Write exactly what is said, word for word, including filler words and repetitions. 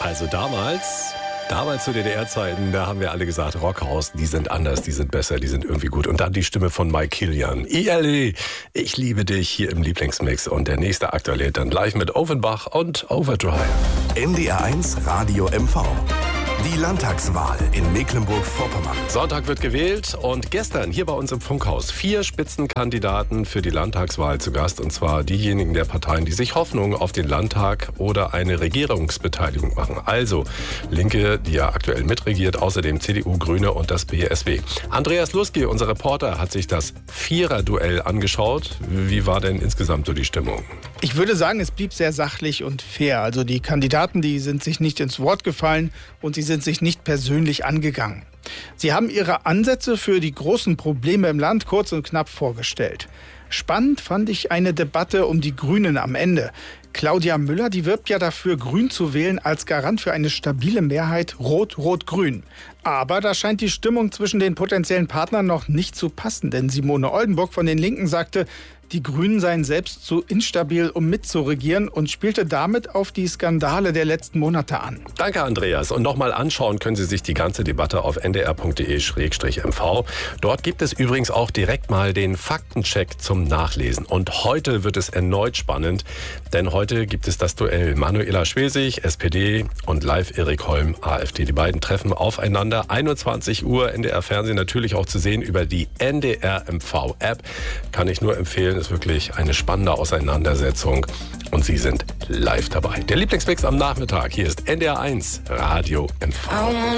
Also damals, damals zu D D R-Zeiten, da haben wir alle gesagt, Rockhaus, die sind anders, die sind besser, die sind irgendwie gut. Und dann die Stimme von Mike Kilian. I L E, ich liebe dich hier im Lieblingsmix. Und der nächste aktuelle dann live mit Offenbach und Overdrive. N D R eins Radio M V. Die Landtagswahl in Mecklenburg-Vorpommern. Sonntag wird gewählt und gestern hier bei uns im Funkhaus vier Spitzenkandidaten für die Landtagswahl zu Gast. Und zwar diejenigen der Parteien, die sich Hoffnung auf den Landtag oder eine Regierungsbeteiligung machen. Also Linke, die ja aktuell mitregiert, außerdem C D U, Grüne und das B S W. Andreas Luski, unser Reporter, hat sich das Viererduell angeschaut. Wie war denn insgesamt so die Stimmung? Ich würde sagen, es blieb sehr sachlich und fair. Also die Kandidaten, die sind sich nicht ins Wort gefallen und sie sind sich nicht persönlich angegangen. Sie haben ihre Ansätze für die großen Probleme im Land kurz und knapp vorgestellt. Spannend fand ich eine Debatte um die Grünen am Ende. Claudia Müller, die wirbt ja dafür, Grün zu wählen als Garant für eine stabile Mehrheit Rot-Rot-Grün. Aber da scheint die Stimmung zwischen den potenziellen Partnern noch nicht zu passen. Denn Simone Oldenburg von den Linken sagte, die Grünen seien selbst zu instabil, um mitzuregieren und spielte damit auf die Skandale der letzten Monate an. Danke, Andreas. Und nochmal anschauen können Sie sich die ganze Debatte auf n d r punkt d e slash m v. Dort gibt es übrigens auch direkt mal den Faktencheck zum Nachlesen. Und heute wird es erneut spannend, denn heute gibt es das Duell Manuela Schwesig, S P D, und live Erik Holm, A f D. Die beiden treffen aufeinander. einundzwanzig Uhr, N D R Fernsehen, natürlich auch zu sehen über die N D R M V App. Kann ich nur empfehlen. Ist wirklich eine spannende Auseinandersetzung und Sie sind live dabei. Der Lieblingsmix am Nachmittag. Hier ist N D R eins Radio M V.